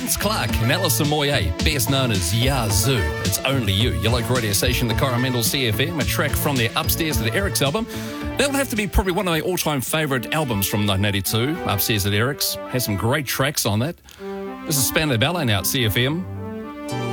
Vince Clarke and Alison Moyet, best known as Yazoo. It's Only You, your local radio station, the Coromandel CFM, a track from their Upstairs at Eric's album. That'll have to be probably one of my all-time favourite albums from 1982, Upstairs at Eric's. Has some great tracks on that. This is Spandau Ballet now at CFM.